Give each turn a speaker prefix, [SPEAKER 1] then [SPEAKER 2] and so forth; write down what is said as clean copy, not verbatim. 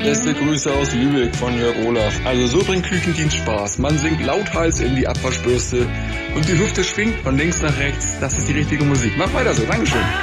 [SPEAKER 1] Beste Grüße aus Lübeck von Jörg Olaf. Also so bringt Küchendienst Spaß. Man singt lauthals in die Abwaschbürste und die Hüfte schwingt von links nach rechts. Das ist die richtige Musik. Mach weiter so. Dankeschön.